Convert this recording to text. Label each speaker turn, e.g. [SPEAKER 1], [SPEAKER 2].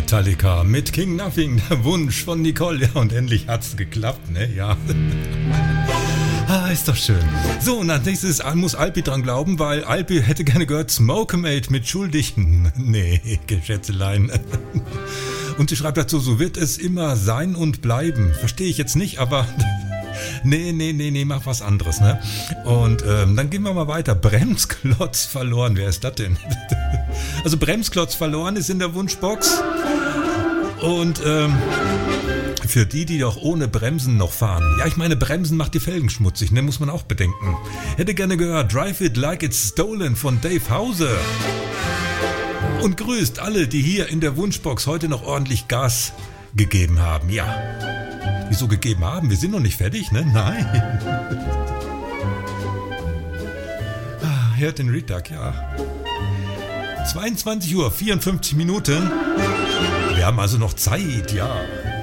[SPEAKER 1] Metallica mit King Nothing, der Wunsch von Nicole. Ja, und endlich hat's geklappt, ne? Ja. Ist doch schön. So, und als nächstes muss Alpi dran glauben, weil Alpi hätte gerne gehört Smoke-Mate mit Schuldigen. Nee, Schätzelein. Und sie schreibt dazu, so wird es immer sein und bleiben. Verstehe ich jetzt nicht, aber... Nee, mach was anderes, ne? Und dann gehen wir mal weiter. Bremsklotz verloren, wer ist das denn? Also Bremsklotz verloren ist in der Wunschbox. Und für die auch ohne Bremsen noch fahren. Ja, ich meine, Bremsen macht die Felgen schmutzig, ne? Muss man auch bedenken. Hätte gerne gehört, Drive It Like It's Stolen von Dave Hause. Und grüßt alle, die hier in der Wunschbox heute noch ordentlich Gas gegeben haben. Ja. Wieso gegeben haben? Wir sind noch nicht fertig, ne? Nein. Hört den Readtag, ja. 22:54 Uhr. Wir haben also noch Zeit, ja.